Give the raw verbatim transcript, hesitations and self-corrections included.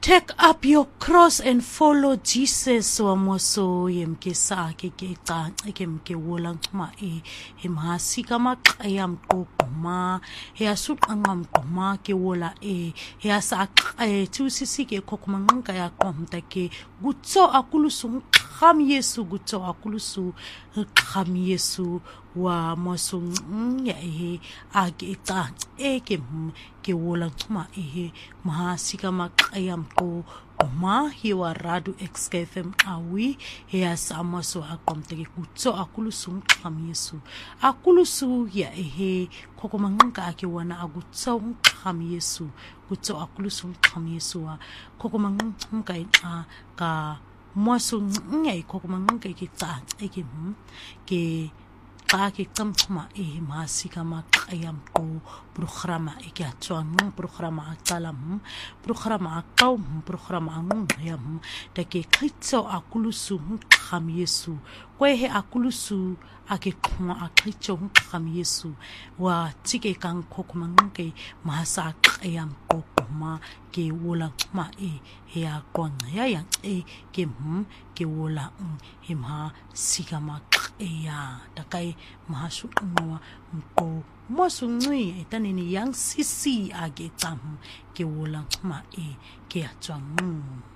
Take up your cross and follow Jesus. Wa moso yem ke sa ke ke ta ke mke wolang ma e him ha sika ma ayam ko ma he asu angam ma ke wola e he asa e tu sisi ke kokmanga ya komta ke gutso akulusu kham Yesu gutso akulusu kham Yesu wa moso ya e age ta e ke ke wolang ma e ma sika ma ayam ko ma hiwa radu X K F M awi he asama so akomte ke kutso akulusu kham Yesu akulusu ya ehe kokomanga ake wana agutso kham Yesu kutso akulusu kham Yesu wa kokomanga mkai a ka moso ngai kokomanga ke ta ke ke ka ke tsamma e masika ma ayam ko programa e ke atswang programa atalam programa akau programa ngung yam da ke khitso akulusu kham Yesu ko he akulusu ake khwa akhicho kham Yesu wa tike kan kokmang ke mahasa ayam ko ma ke wola ma e he akon ya ya e ke m ke wola him ha sigama e ya takai mahasu ngwa mko mosu ngui etanini yang sisi age tam ke wola ma e ke atwang